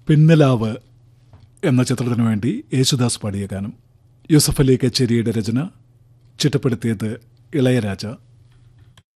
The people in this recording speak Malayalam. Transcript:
പിന്നലാവ് എന്ന ചിത്രത്തിനു വേണ്ടി യേശുദാസ് പാടിയ ഗാനം. യൂസഫ് അലി കച്ചേരിയുടെ രചന, ചിട്ടപ്പെടുത്തിയത് ഇളയരാജ.